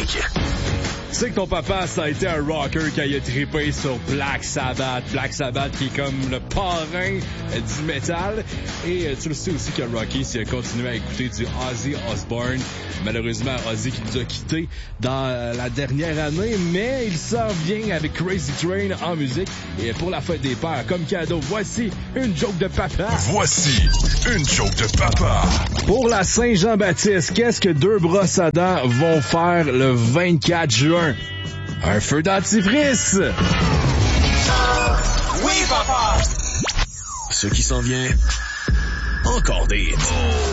Classique. Tu sais que ton papa, ça a été un rocker quand il a trippé sur Black Sabbath. Black Sabbath qui est comme le parrain du métal. Et tu le sais aussi que Rocky s'il a continué à écouter du Ozzy Osbourne. Malheureusement, Ozzy qui nous a quittés dans la dernière année. Mais il s'en vient avec Crazy Train en musique. Et pour la fête des pères, comme cadeau, voici une joke de papa. Voici une joke de papa. Pour la Saint-Jean-Baptiste, qu'est-ce que deux brosses à dents vont faire le 24 juin? Un feu dentifrice! Oui, papa! Ce qui s'en vient, encore des hits.